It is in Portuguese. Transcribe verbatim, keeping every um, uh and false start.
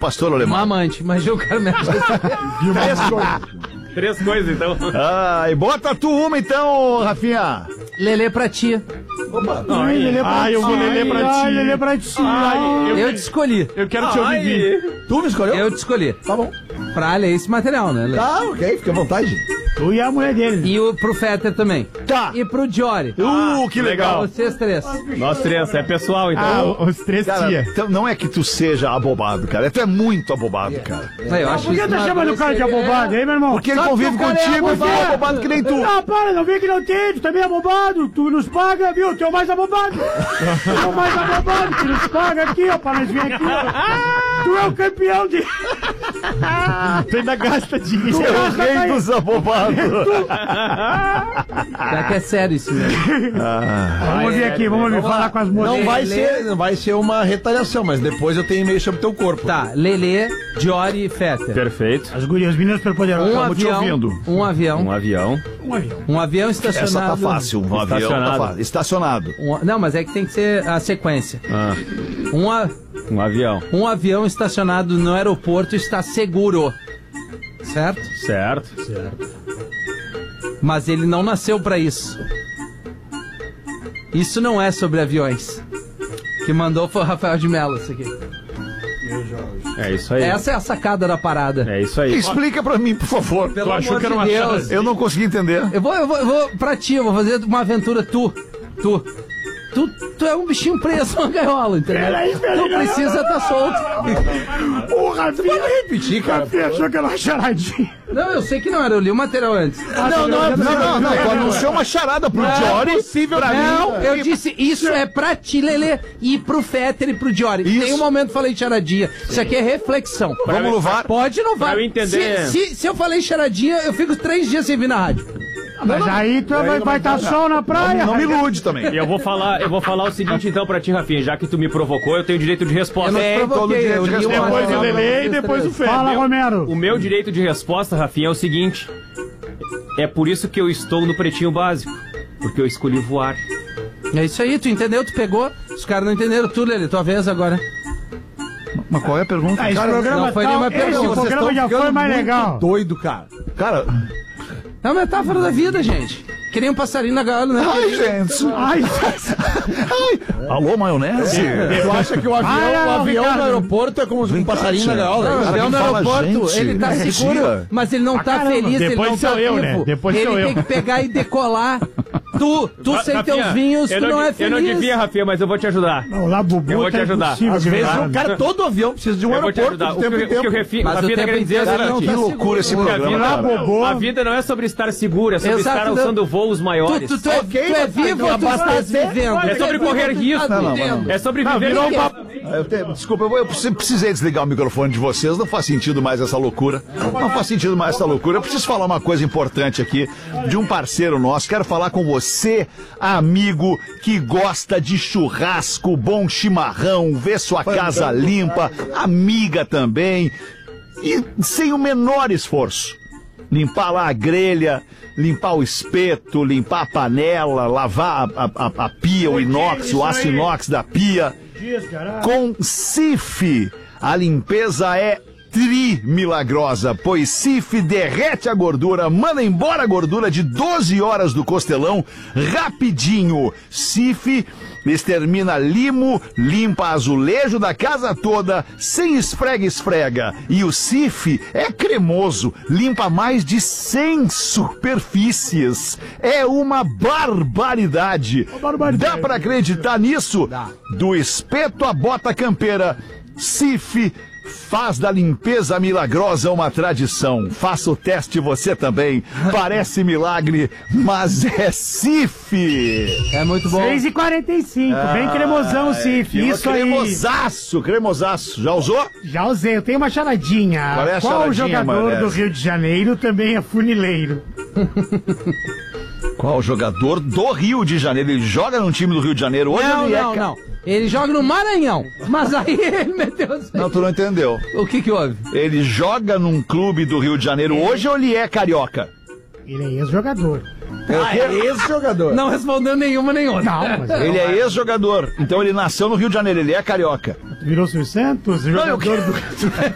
pastor alemão? Uma amante, mas eu quero me Três coisas. Três coisas, então. Ai, bota tu uma, então, Rafinha. Lelê pra ti. Opa. Ai, Lelê pra Ai, eu vou Lelê pra ti. Ai, Lelê pra ti. Ai, Eu, eu te escolhi. Eu quero te ouvir. Vir. Tu me escolheu? Eu te escolhi. Tá bom. Pra ler esse material, né, Lelê? Tá, ok, fica à vontade. Tu e a mulher dele. E o, pro Fetter também. Tá. E pro Jory. Uh, que legal. Vocês três. Nós três, é pessoal, então. Ah, os três Cara, tia. então não é que tu seja abobado, cara. Tu é muito abobado, cara. Aí, eu acho Por que isso tá uma chamando o cara de grosseria. abobado, hein, meu irmão? Porque ele Só convive que o cara é contigo e abobado. é abobado que nem tu. Ah, para, não vem que não tem, tu também é abobado. Tu nos paga, viu? Tu é o mais abobado. Tu é o mais abobado, que nos paga aqui, ó, pra nós vir aqui, ó. Tu é o campeão de... Tu ainda gasta dinheiro. Tu é o rei dos abobados. Já que é sério isso mesmo. Vamos vir aqui, vamos vir falar com as moças. Não vai Lelê. ser, não vai ser uma retaliação, mas depois eu tenho e-mail sobre teu corpo. Tá, Lelê, Jory e Fetter. Perfeito. As gurias, os meninos superpoderosos. Um Estamos te avião, ouvindo. um avião, Um avião. Um avião. um avião Essa estacionado. tá fácil. Um avião tá Estacionado. fácil. Estacionado. Um- não, mas é que tem que ser a sequência. Ah, Um, a- um avião. um avião estacionado no aeroporto está seguro. Certo? Certo. Mas ele não nasceu pra isso. Isso não é sobre aviões. Que mandou foi o Rafael de Mello, isso aqui. É isso aí. Essa é a sacada da parada. É isso aí. Explica pra mim, por favor. Pelo achou amor que era de uma Deus. chance? Eu não consegui entender. Eu vou, eu vou, eu vou pra ti, eu vou fazer uma aventura tu. Tu. Tu, tu é um bichinho preso numa gaiola, entendeu? Peraí, peraí, Não precisa estar solto. O Rafinha... Repetir, cara. Rafinha achou que era uma charadinha. Não, eu sei que não era, eu li o material antes. Não, não, é, não, não, não. Tu anunciou uma charada pro Jory. Possível, pra não, mim. eu disse, isso é pra ti, Lelê, e pro Fetter e pro Jory. Isso. Tem um momento que eu falei charadinha. Isso aqui é reflexão. Vamos no V A R. Pode no V A R. Pra eu entender. Se, se, se eu falei charadinha, eu fico três dias sem vir na rádio. Mas aí tu vai estar tá sol na praia. Não, não me ilude também. E eu vou falar, eu vou falar o seguinte então pra ti, Rafinha, já que tu me provocou, eu tenho direito de resposta. Eu não te Tem todo provoquei, direito eu de li o resposta. Depois o material pra Lelê e vocês depois o três. Fê. Fala, Romero. O meu direito de resposta, Rafinha, é o seguinte. É por isso que eu estou no Pretinho Básico. Porque eu escolhi voar. É isso aí, tu entendeu, tu pegou. Os caras não entenderam tudo, Lelê, tua vez agora. Mas qual é a pergunta? Ah, esse Cara, programa não foi tal- nenhuma esse pergunta, vocês programa já foi mais legal. Doido, cara. cara, É uma metáfora da vida, gente. Que nem um passarinho na gaiola, né? ai, gente. Ai, Ai. Alô, maionese? Tu acha que o avião, Ah, não, o avião Ricardo. no aeroporto é como um Vem cá, passarinho na tia. gaiola? Não, o Cara, avião no quem fala, aeroporto, gente, ele tá é seguro, dia. mas ele não tá caramba. feliz, ele Depois não sou tá eu, vivo. né? Depois ele sou tem eu. que pegar e decolar. Tu, tu sem teus vinhos, eu tu não é Eu feliz. não devia, Rafinha, mas eu vou te ajudar. não, lá Bubu Eu vou te tá ajudar. impossível Às de vezes verdade. o cara, todo avião precisa de um Eu vou te aeroporto ajudar. de O que, tempo em o que o tempo. Rafinha, Mas o Rafinha tá tempo querendo dizer é o inteiro Cara, seguinte. que tá loucura esse seguro. programa, Lá, cara. Bobô. A vida não é sobre estar seguro, é sobre Exato, estar não. alçando voos maiores. Tu, tu, tu, é, Ok, tu é mas tá vivo ou tu estás abastecer, vivendo? É Tu sobre vivo correr ou tu risco. estás Não, não, vivendo? É sobre Não, viver virou em um quê? papo. Eu te- desculpa, eu, eu preci- precisei desligar o microfone de vocês, não faz sentido mais essa loucura. Não faz sentido mais essa loucura. Eu preciso falar uma coisa importante aqui de um parceiro nosso. Quero falar com você, amigo que gosta de churrasco, bom chimarrão, ver sua casa limpa, amiga também, e sem o menor esforço. Limpar lá a grelha, limpar o espeto, limpar a panela, lavar a, a- a pia, o inox, o aço inox da pia. Com Cif, a limpeza é tri milagrosa, pois Cif derrete a gordura, manda embora a gordura de doze horas do costelão rapidinho. Cif extermina limo, limpa azulejo da casa toda, sem esfrega-esfrega. E o Cif é cremoso, limpa mais de cem superfícies. É uma barbaridade. Dá pra acreditar nisso? Do espeto à bota campeira, Cif faz da limpeza milagrosa uma tradição. Faça o teste você também. Parece milagre, mas é Cif. É muito bom. seis e quarenta e cinco, bem cremosão, Cif. Isso aí. Cremosaço, cremosaço. Já usou? Já usei, eu tenho uma charadinha. Qual é a charadinha, jogador Maionese? do Rio de Janeiro também é funileiro? Qual jogador do Rio de Janeiro? Ele joga num time do Rio de Janeiro hoje? Não, ele é não, ca- não. Ele joga no Maranhão. Mas aí ele meteu... Não, tu não entendeu. O que que houve? Ele joga num clube do Rio de Janeiro hoje ou ele é carioca? Ele é ex-jogador. Ah, é ex-jogador. Não respondeu nenhuma nem outra. Não, mas Ele é ex-jogador. Então ele nasceu no Rio de Janeiro, ele é carioca. virou Silvio Santos, eu jogador do...